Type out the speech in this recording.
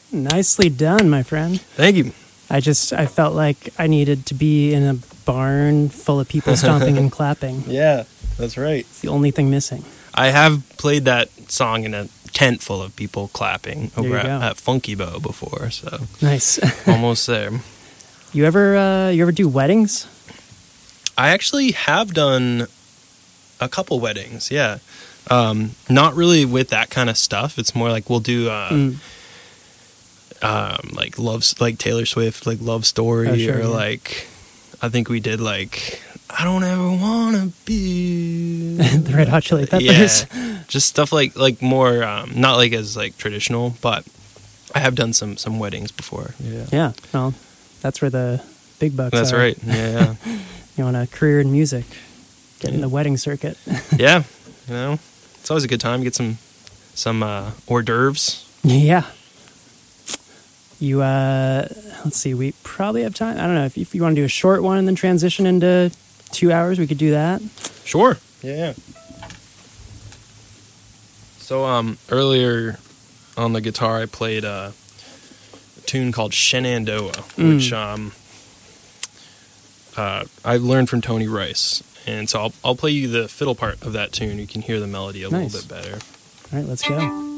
Nicely done, my friend. Thank you. I felt like I needed to be in a barn full of people stomping and clapping. Yeah, that's right. It's the only thing missing. I have played that song in a tent full of people clapping over at Funky Bow before, so nice. Almost there. You ever do weddings? I actually have done a couple weddings, yeah. Not really with that kind of stuff. It's more like we'll do like like Taylor Swift, like Love Story, or like I think we did like I Don't Ever Wanna Be the Red Hot Chili Peppers. Yeah, just stuff like more not like as like traditional, but I have done some weddings before. Yeah. Well, that's where the big bucks That's are. right. Yeah. You want a career in music, get in the wedding circuit. Yeah. You know, it's always a good time. Get some hors d'oeuvres. Yeah. You let's see. We probably have time. I don't know if you want to do a short one and then transition into 2 hours. We could do that. Sure. Yeah. So earlier on the guitar, I played a tune called Shenandoah, which I learned from Tony Rice, and so I'll play you the fiddle part of that tune. You can hear the melody a little bit better. All right, let's go.